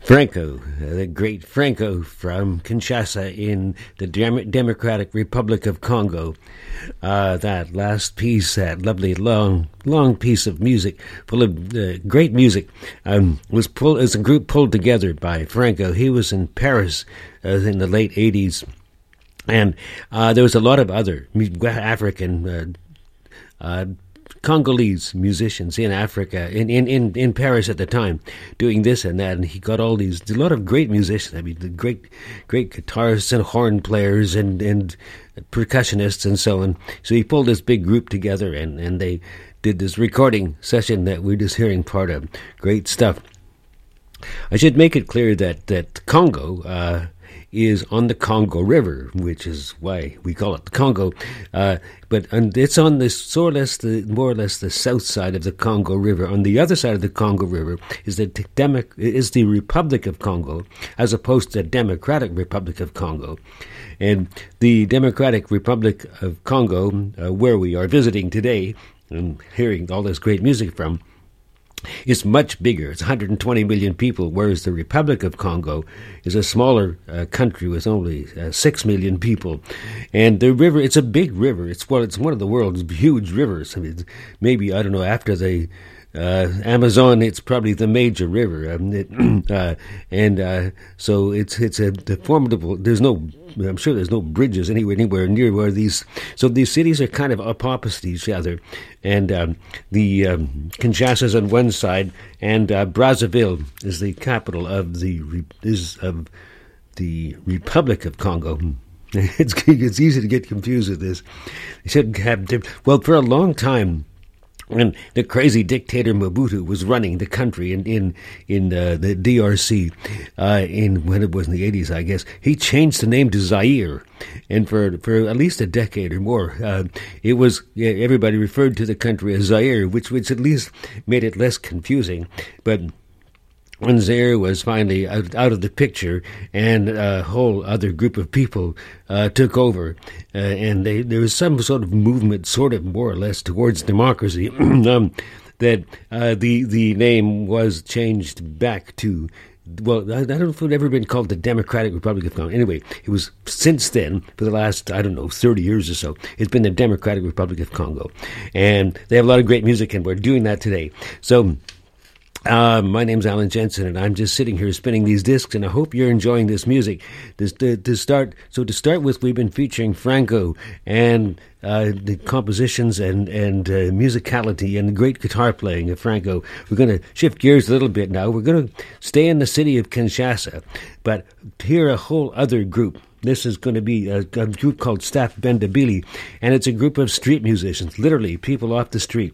Franco, the great Franco from Kinshasa in the Democratic Republic of Congo. That last piece, that lovely long piece of music, full of great music, was a group pulled together by Franco. He was in Paris in the late 80s, and there was a lot of other African Congolese musicians in Africa, in Paris at the time, doing this and that, and he got a lot of great musicians. I mean, the great guitarists and horn players and percussionists and so on. So he pulled this big group together, and they did this recording session that we're just hearing part of. Great stuff. I should make it clear that Congo is on the Congo River, which is why we call it the Congo. But it's on more or less the south side of the Congo River. On the other side of the Congo River is the Republic of Congo, as opposed to the Democratic Republic of Congo. And the Democratic Republic of Congo, where we are visiting today and hearing all this great music from, is much bigger. It's 120 million people, whereas the Republic of Congo is a smaller country with only 6 million people. And the river, it's a big river. It's one of the world's huge rivers. I mean, maybe, I don't know, after the Amazon, it's probably the major river. So it's a formidable. I'm sure there's no bridges anywhere near where these. So these cities are kind of opposite each other, and the Kinshasa's on one side, and Brazzaville is the capital of the Republic of Congo. It's easy to get confused with this. They should have for a long time, when the crazy dictator Mobutu was running the country in the DRC, when it was in the 80s, I guess, he changed the name to Zaire, and for at least a decade or more, everybody referred to the country as Zaire, which at least made it less confusing. But when Zaire was finally out of the picture, and a whole other group of people took over, and there was some sort of movement, sort of more or less, towards democracy, that the name was changed back to, well, I don't know if it had ever been called the Democratic Republic of Congo. Anyway, it was since then, for the last, 30 years or so, it's been the Democratic Republic of Congo. And they have a lot of great music, and we're doing that today. So, my name's Alan Jensen, and I'm just sitting here spinning these discs, and I hope you're enjoying this music. To start with, we've been featuring Franco and the compositions and musicality and the great guitar playing of Franco. We're going to shift gears a little bit now. We're going to stay in the city of Kinshasa, but hear a whole other group. This is going to be a group called Staff Bendabili, and it's a group of street musicians, literally people off the street.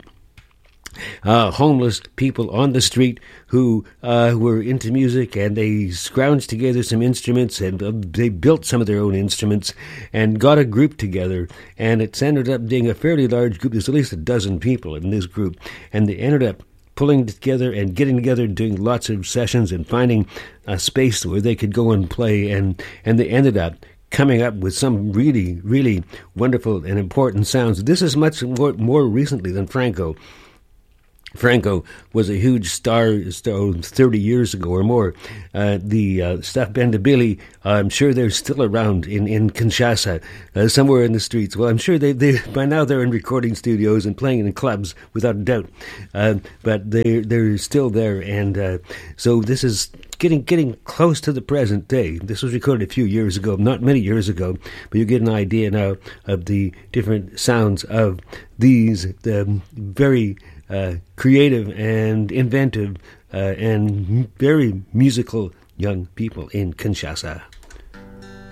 Homeless people on the street who were into music, and they scrounged together some instruments, and they built some of their own instruments and got a group together, and it's ended up being a fairly large group. There's at least a dozen people in this group, and they ended up pulling together and getting together and doing lots of sessions and finding a space where they could go and play, and they ended up coming up with some really, really wonderful and important sounds. This is much more recently than Franco. Franco was a huge star 30 years ago or more. The Staff Bendabili, I'm sure they're still around in Kinshasa, somewhere in the streets. Well, I'm sure they by now they're in recording studios and playing in clubs, without a doubt. But they're still there, and so this is getting close to the present day. This was recorded a few years ago, not many years ago, but you get an idea now of the different sounds of these very creative and inventive and very musical young people in Kinshasa.